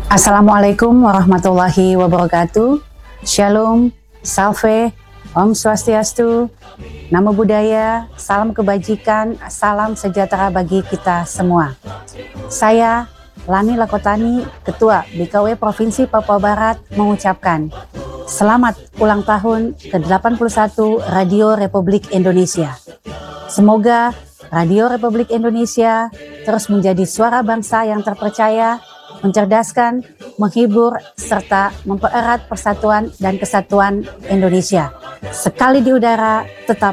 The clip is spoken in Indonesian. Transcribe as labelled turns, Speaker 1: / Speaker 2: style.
Speaker 1: Assalamualaikum warahmatullahi wabarakatuh. Shalom, Salve, Om Swastiastu, Namo Buddhaya, salam kebajikan, salam sejahtera bagi kita semua. Saya, Lani Lakotani, Ketua BKW Provinsi Papua Barat, mengucapkan selamat ulang tahun ke-81 Radio Republik Indonesia. Semoga Radio Republik Indonesia terus menjadi suara bangsa yang terpercaya, mencerdaskan, menghibur, serta mempererat persatuan dan kesatuan Indonesia. Sekali di udara, tetap